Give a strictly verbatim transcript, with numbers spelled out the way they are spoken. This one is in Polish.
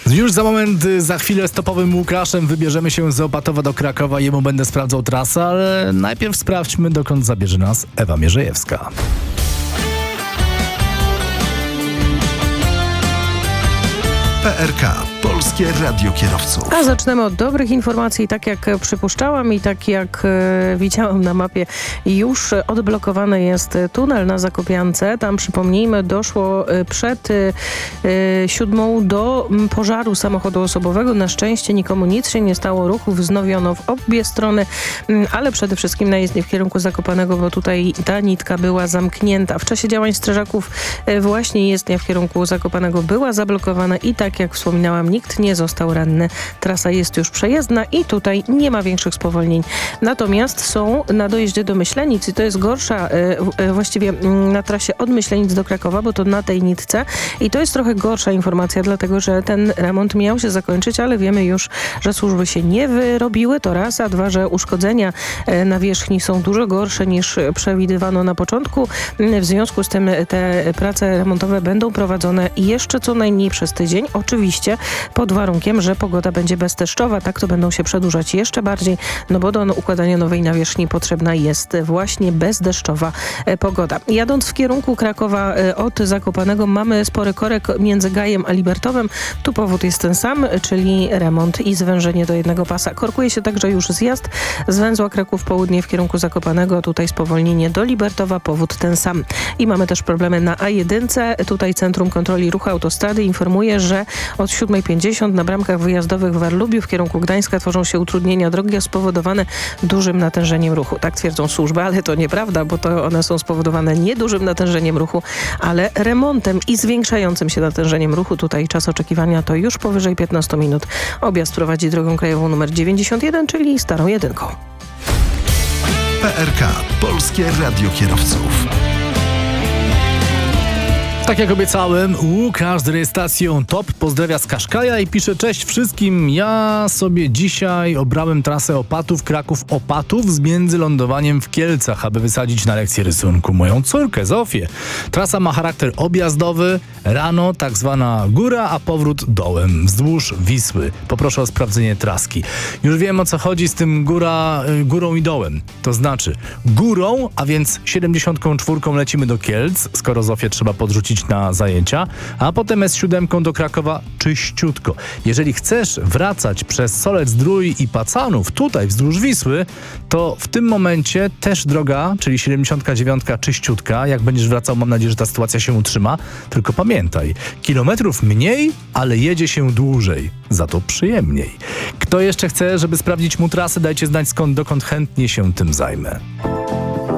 Już za moment, za chwilę z topowym Łukaszem wybierzemy się z Opatowa do Krakowa. Jemu będę sprawdzał trasę, ale najpierw sprawdźmy, dokąd zabierze nas Ewa Mierzejewska. P R K. Polskie Radio Kierowców. A zaczniemy od dobrych informacji. Tak jak przypuszczałam i tak jak e, widziałam na mapie, już odblokowany jest tunel na Zakopiance. Tam, przypomnijmy, doszło e, przed e, siódmą do m, pożaru samochodu osobowego. Na szczęście nikomu nic się nie stało. Ruch wznowiono w obie strony, m, ale przede wszystkim na jezdni w kierunku Zakopanego, bo tutaj ta nitka była zamknięta. W czasie działań strażaków e, właśnie jezdnia w kierunku Zakopanego była zablokowana i tak jak wspominałam, nikt nie został ranny. Trasa jest już przejezdna i tutaj nie ma większych spowolnień. Natomiast są na dojeździe do Myślenic i to jest gorsza e, e, właściwie m, na trasie od Myślenic do Krakowa, bo to na tej nitce i to jest trochę gorsza informacja, dlatego że ten remont miał się zakończyć, ale wiemy już, że służby się nie wyrobiły, to raz, a dwa, że uszkodzenia e, na wierzchni są dużo gorsze niż przewidywano na początku. W związku z tym te prace remontowe będą prowadzone jeszcze co najmniej przez tydzień. Oczywiście pod warunkiem, że pogoda będzie bezdeszczowa. Tak to będą się przedłużać jeszcze bardziej, no bo do układania nowej nawierzchni potrzebna jest właśnie bezdeszczowa pogoda. Jadąc w kierunku Krakowa od Zakopanego mamy spory korek między Gajem a Libertowem. Tu powód jest ten sam, czyli remont i zwężenie do jednego pasa. Korkuje się także już zjazd z węzła Kraków Południe w kierunku Zakopanego. Tutaj spowolnienie do Libertowa, powód ten sam. I mamy też problemy na A jeden. Tutaj Centrum Kontroli Ruchu Autostrady informuje, że od siódmej pięćdziesiąt na bramkach wyjazdowych w Warlubiu w kierunku Gdańska tworzą się utrudnienia drogi spowodowane dużym natężeniem ruchu. Tak twierdzą służby, ale to nieprawda, bo to one są spowodowane nie dużym natężeniem ruchu, ale remontem i zwiększającym się natężeniem ruchu. Tutaj czas oczekiwania to już powyżej piętnaście minut. Objazd prowadzi drogą krajową numer dziewięćdziesiąt jeden, czyli starą jedynką. P R K. Polskie Radio Kierowców. Tak jak obiecałem, Łukasz z rejestracją Top pozdrawia z Kaszkaja i pisze: cześć wszystkim, ja sobie dzisiaj obrałem trasę Opatów, Kraków, Opatów z międzylądowaniem w Kielcach, aby wysadzić na lekcję rysunku moją córkę Zofię. Trasa ma charakter objazdowy, rano tak zwana góra, a powrót dołem, wzdłuż Wisły. Poproszę o sprawdzenie traski. Już wiem, o co chodzi z tym góra, górą i dołem. To znaczy górą, a więc siedemdziesiątką czwórką lecimy do Kielc, skoro Zofię trzeba podrzucić na zajęcia, a potem S siedem do Krakowa czyściutko. Jeżeli chcesz wracać przez Solec Zdrój i Pacanów tutaj wzdłuż Wisły, to w tym momencie też droga, czyli siedemdziesiątka dziewiątka czyściutka. Jak będziesz wracał, mam nadzieję, że ta sytuacja się utrzyma. Tylko pamiętaj, kilometrów mniej, ale jedzie się dłużej. Za to przyjemniej. Kto jeszcze chce, żeby sprawdzić mu trasę, dajcie znać skąd, dokąd, chętnie się tym zajmę.